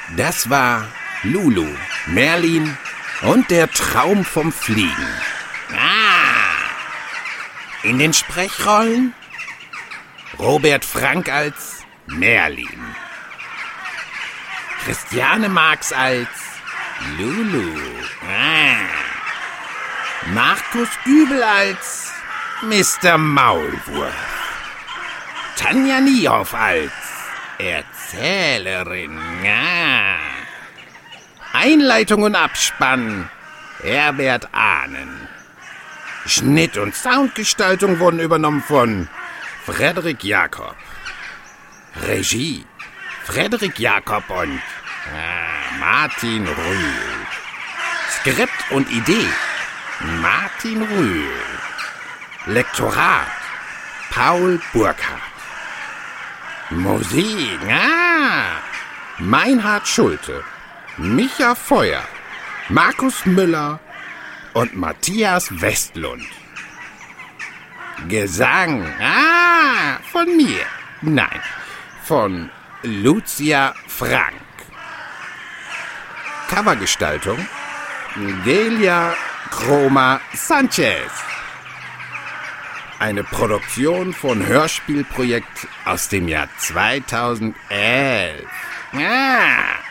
Das war Lulu, Merlin und der Traum vom Fliegen. In den Sprechrollen Robert Frank als Merlin, Christiane Marx als Lulu, Markus Dübel als Mr. Maulwurf, Tanja Niehoff als Erzählerin, Einleitung und Abspann Herbert Ahnen. Schnitt und Soundgestaltung wurden übernommen von Frederik Jakob. Regie Frederik Jakob und Martin Rühl. Skript und Idee Martin Rühl. Lektorat Paul Burkhardt. Musik Meinhard Schulte, Micha Feuer, Markus Müller und Matthias Westlund. Gesang, von mir. Nein, von Lucia Frank. Covergestaltung, Delia Chroma Sanchez. Eine Produktion von Hörspielprojekt aus dem Jahr 2011.